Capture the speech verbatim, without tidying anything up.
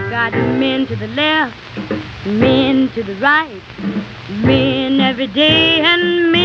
got men to the left, men to the right, men every day and